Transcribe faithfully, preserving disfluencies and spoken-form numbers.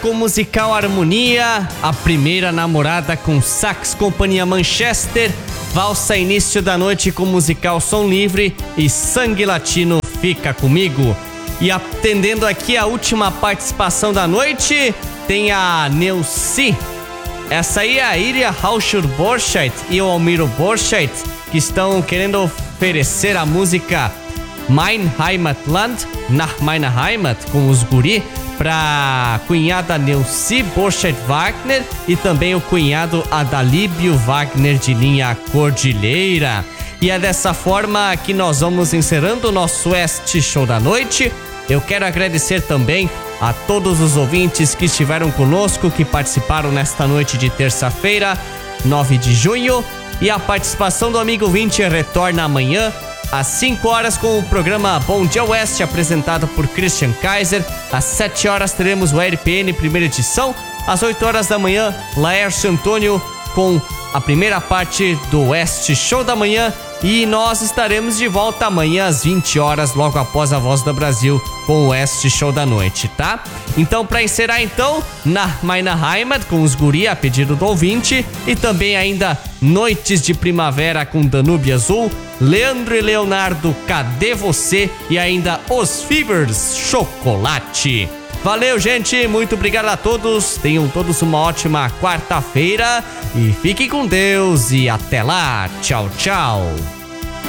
Com o musical Harmonia, A Primeira Namorada com Sax Companhia Manchester, Valsa Início da Noite com o musical Som Livre e Sangue Latino Fica Comigo. E atendendo aqui a última participação da noite, tem a Neuci. Essa aí é a Iria Hauschur Borchardt e o Almiro Borchardt, que estão querendo oferecer a música Mein Heimatland, Nach meiner Heimat, com os guri, pra cunhada Neuci Borchardt Wagner e também o cunhado Adalíbio Wagner de linha Cordilheira. E é dessa forma que nós vamos encerrando o nosso West Show da noite. Eu quero agradecer também a todos os ouvintes que estiveram conosco, que participaram nesta noite de terça-feira, nove de junho. E a participação do amigo ouvinte retorna amanhã, às cinco horas, com o programa Bom Dia Oeste, apresentado por Christian Kaiser. Às sete horas teremos o R P N primeira edição. Às oito horas da manhã, Laércio Antônio com a primeira parte do Oeste Show da manhã. E nós estaremos de volta amanhã às vinte horas, logo após a Voz do Brasil, com o Oeste Show da noite, tá? Então, para encerrar, então, Nach meiner Heimat com os guri, a pedido do ouvinte, e também ainda Noites de Primavera com Danúbio Azul, Leandro e Leonardo, Cadê Você? E ainda Os Fevers, Chocolate. Valeu, gente, muito obrigado a todos, tenham todos uma ótima quarta-feira e fiquem com Deus e até lá, tchau, tchau.